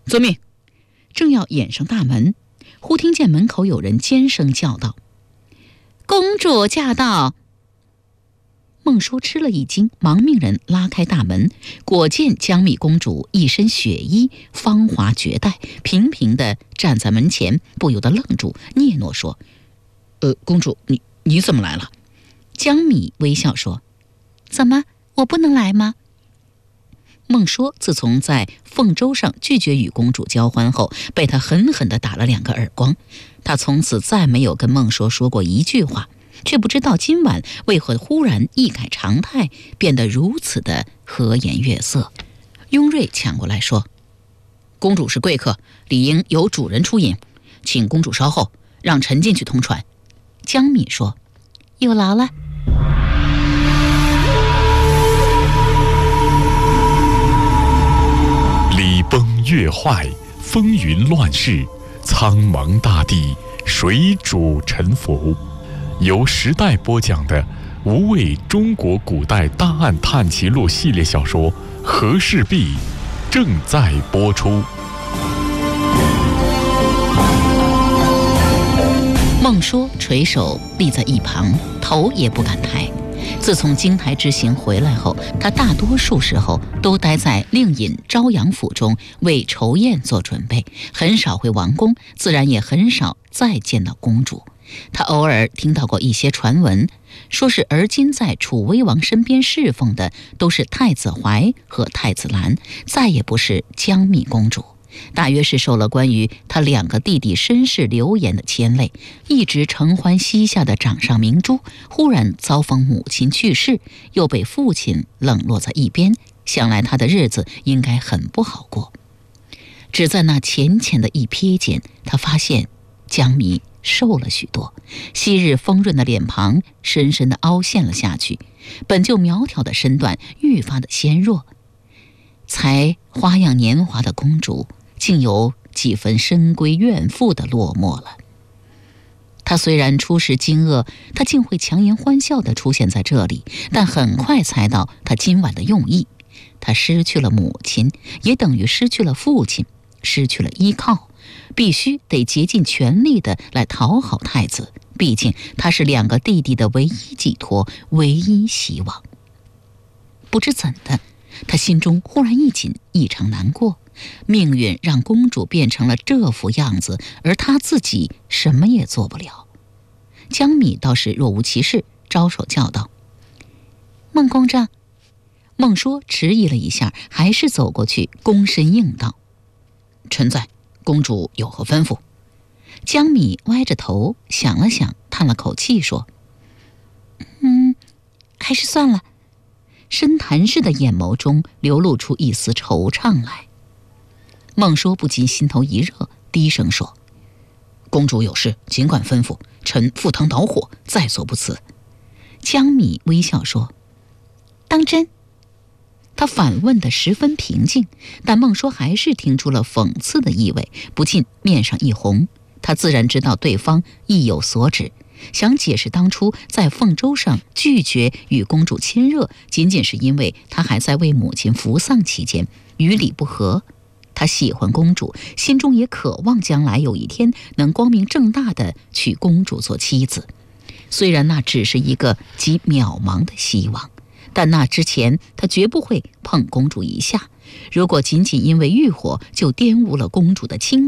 遵命。正要掩上大门，忽听见门口有人尖声叫道：“公主驾到！”孟叔吃了一惊，忙命人拉开大门，果见江密公主一身雪衣，芳华绝代，平平地站在门前，不由得愣住，嗫嚅说：“公主，你怎么来了？”江密微笑说：“怎么，我不能来吗？”孟说自从在凤州上拒绝与公主交欢后，被他狠狠地打了2个耳光。他从此再没有跟孟说说过一句话，却不知道今晚为何忽然一改常态，变得如此的和颜悦色。雍瑞抢过来说：“公主是贵客，理应由主人出迎，请公主稍后，让臣进去通传。”江密说：“有劳了。” 礼崩乐坏，风云乱世，苍茫大地，谁主沉浮？由时代播讲的无畏中国古代大案探奇录系列小说《和氏璧》正在播出。 孟说垂手立在一旁，头也不敢抬。自从京台之行回来后，他大多数时候都待在令尹朝阳府中为筹宴做准备，很少回王宫，自然也很少再见到公主。他偶尔听到过一些传闻，说是而今在楚威王身边侍奉的都是太子怀和太子兰，再也不是江密公主。大约是受了关于他2个弟弟身世流言的牵累，一直承欢膝下的掌上明珠忽然遭逢母亲去世，又被父亲冷落在一边，想来他的日子应该很不好过。只在那浅浅的一瞥间，他发现江密瘦了许多，昔日丰润的脸庞深深地凹陷了下去，本就苗条的身段愈发的纤弱，才花样年华的公主竟有几分深闺怨妇的落寞了。他虽然初时惊愕，他竟会强颜欢笑地出现在这里，但很快猜到他今晚的用意。他失去了母亲，也等于失去了父亲，失去了依靠，必须得竭尽全力地来讨好太子，毕竟他是2个弟弟的唯一寄托，唯一希望。不知怎的，他心中忽然一紧，异常难过。命运让公主变成了这副样子，而他自己什么也做不了。江密倒是若无其事，招手叫道：“孟公丈。”孟说迟疑了一下，还是走过去，躬身应道：“臣在，公主有何吩咐？”江密歪着头想了想，叹了口气说：“还是算了。”深潭似的眼眸中流露出一丝惆怅来。孟说不禁心头一热，低声说：“公主有事尽管吩咐，臣赴汤蹈火，在所不辞。”江密微笑说：“当真？”他反问得十分平静，但孟说还是听出了讽刺的意味，不禁面上一红。他自然知道对方意有所指，想解释当初在凤州上拒绝与公主亲热，仅仅是因为他还在为母亲服丧期间，与理不合。他喜欢公主，心中也渴望将来有一天能光明正大地娶公主做妻子。虽然那只是一个极渺茫的希望，但那之前他绝不会碰公主一下。如果仅仅因为欲火就玷污了公主的清